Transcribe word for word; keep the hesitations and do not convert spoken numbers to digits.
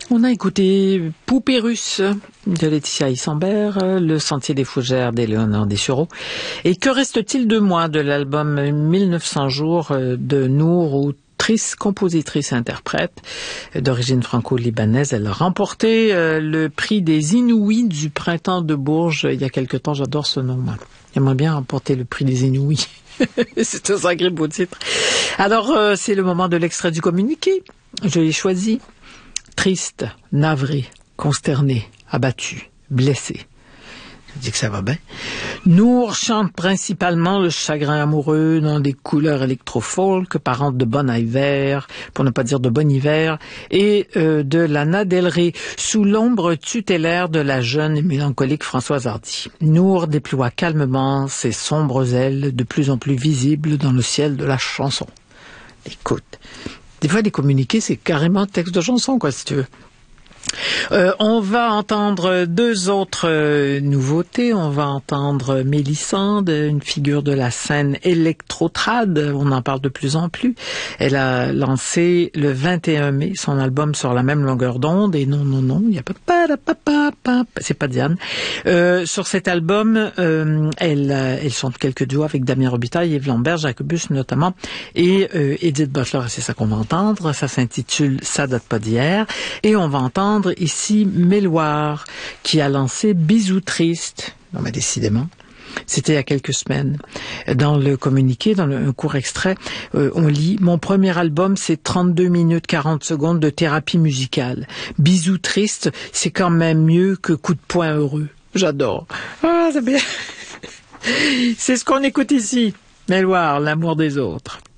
On a écouté Poupée russe de Laetitia Isambert, Le sentier des fougères d'Éléonore Dessureau et Que reste-t-il de moi de l'album mille neuf cents jours de Nour, autrice, compositrice et interprète d'origine franco-libanaise. Elle a remporté euh, le prix des Inouïs du printemps de Bourges il y a quelque temps. J'adore ce nom. Moi. J'aimerais bien remporter le prix des Inouïs. C'est un sacré beau titre. Alors, euh, c'est le moment de l'extrait du communiqué. Je l'ai choisi. Triste, navré, consterné, abattu, blessé. Je dis que ça va bien. Nour chante principalement le chagrin amoureux dans des couleurs électro-folk, parente de Bon Iver, pour ne pas dire de Bon Hiver, et euh, de Lana Del Rey, sous l'ombre tutélaire de la jeune et mélancolique Françoise Hardy. Nour déploie calmement ses sombres ailes, de plus en plus visibles dans le ciel de la chanson. Écoute, des fois, les communiqués, c'est carrément texte de chanson, quoi, si tu veux. Euh, on va entendre deux autres euh, nouveautés. On va entendre Mélissande, une figure de la scène électro-trad. On en parle de plus en plus. Elle a lancé le vingt et un mai son album Sur la même longueur d'onde. Et non, non, non, il n'y a pas... C'est pas Diane. Euh, sur cet album, euh, elle, elle chante quelques duos avec Damien Robitaille, Yves Lambert, Jacobus notamment, et euh, Edith Butler. C'est ça qu'on va entendre. Ça s'intitule Ça date pas d'hier. Et on va entendre ici Méloire, qui a lancé Bisous triste. Non, mais décidément. C'était il y a quelques semaines. Dans le communiqué, dans le, un court extrait, euh, on lit « Mon premier album, c'est trente-deux minutes quarante secondes de thérapie musicale. Bisous triste, c'est quand même mieux que coup de poing heureux. » J'adore. Ah, c'est bien. C'est ce qu'on écoute ici. Méloire, l'amour des autres.